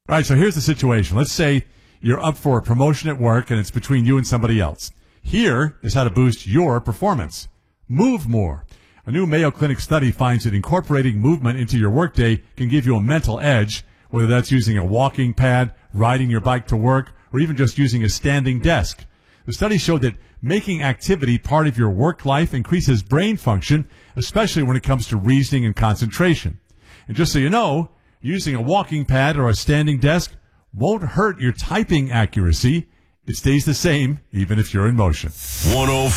All right, so here's the situation. Let's say you're up for a promotion at work and it's between you and somebody else. Here is how to boost your performance. Move more. A new Mayo Clinic study finds that incorporating movement into your workday can give you a mental edge, whether that's using a walking pad, riding your bike to work, or even just using a standing desk. The study showed that making activity part of your work life increases brain function, especially when it comes to reasoning and concentration. And just so you know, using a walking pad or a standing desk won't hurt your typing accuracy. It stays the same even if you're in motion.